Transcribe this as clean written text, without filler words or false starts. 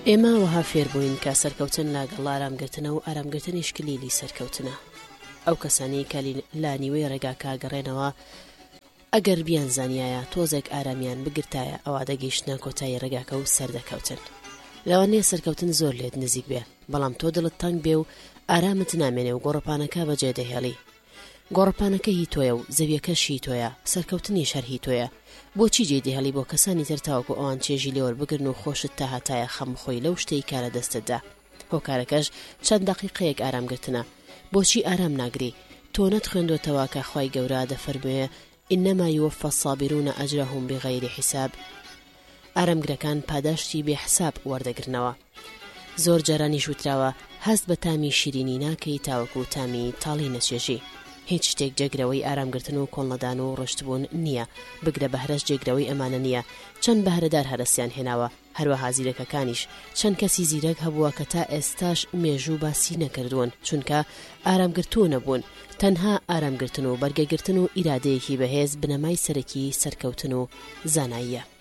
ئێمە وەها فێربووین کە سەرکەوتن لەگەڵ ئارامگرتنە و ئارامگرتنیش کلیلی سەرکەوتنە. ئەو کەسانی کە لا نیوەی ڕێگاکە گەڕێنەوە ئەگەر بیان زانیایە تۆزێک ئارامیان بگرتایە ئەوا دەگەیشتنە کۆتایی ڕێگاکە و سەردەکەوتن. لەوانەیە سەرکەوتن زۆر لێت نزیک بێ، بەڵام تۆ دڵت تەنگ بێ و ئارامت نامێنێ و گۆڕەپانەکە بەجێ دەهێڵی. گۆڕەپانەکە هی تۆیە و زەویەکەش هی تۆیە، سەرکەوتنیش هەر هی تۆیە. بۆچی جێ دەهێڵی بۆ کەسانی تر تاوەکو ئەوان چێژی لێوە بگرن و خۆشت تا هەتایە خەم خۆی لەو شتەی کارە دەستتدا؟ هۆکارەکەش چەند دەقیقەیەک ئارامگرتنە. بۆچی ئارام ناگری؟ تۆ نەتخوێندوتەوە کە خوای گەورە دەفەرموێ ئینەما یووەفە الصابرون ئەجرەهم بغەیری حیساب. ئارامگرەکان پاداشتی بێحساب وەردەگرنەوە. زۆر جارانی وتراوە هەست بە تامی شیرینی ناکەی تاوەکو تامی تاڵی نەچێژی. هیچ شتێک جێگرەوەی ئارامگرتن و کۆڵنەدان و ڕشتبوون نییە. بگرە بەهرەش جێگرەوەی ئەمانە نییە. چەند بەهرەدار هەرسیان هێناوە، هەروەها زیرەکەکانیش. چەند کەسی زیرەک هەبووە کە تا ئێستاش مێژوو باسی نەکردوون چونکە ئارامگرتوو نەبوون. تەنها ئارامگرتن و بەرگەگرتن و ئیرادەیەکی بەهێز بنەمای سەرەکی سەرکەوتن و زاناییە.